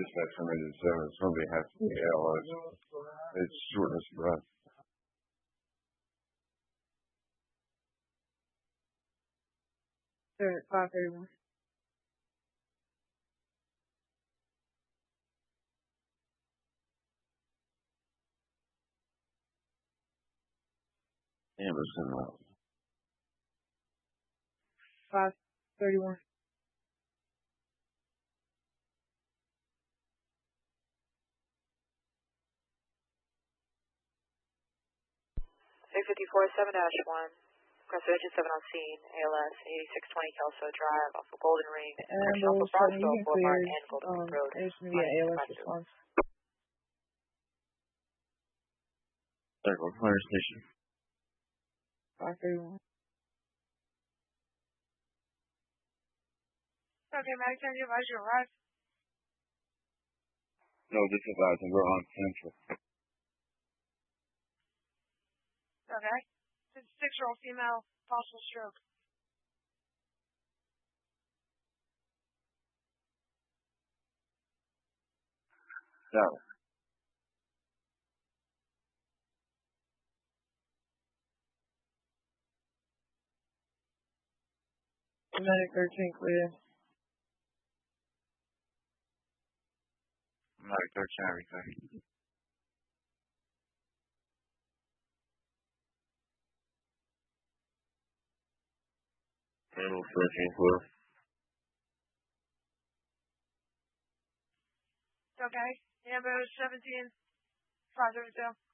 dispatch coming to 7. Somebody has to be ALS. It's shortness of breath. They're at 531. Ambulance in the 531. A54-7-1. Presidential 7 on scene. ALS 8620 Kelso Drive off of Golden Ring. Ambulance, you can clear it's going to be an ALS response. Circle Fire Station. 531. Okay, Max, can you advise you arrive? No, this is we're on Central. Okay. It's a 6-year-old female, possible stroke. No. Medic 13 clear. Medic 13, everything. Ambulance 13 clear. Okay. Ambulance 17, 532.